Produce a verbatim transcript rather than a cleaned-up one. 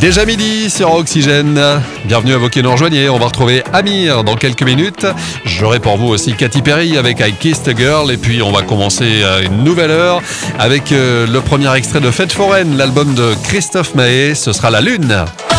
Déjà midi sur Oxygène. Bienvenue à vous qui nous rejoignez. On va retrouver Amir dans quelques minutes. J'aurai pour vous aussi Katy Perry avec I Kissed a Girl. Et puis on va commencer une nouvelle heure avec le premier extrait de Fête foraine, l'album de Christophe Maé. Ce sera La Lune.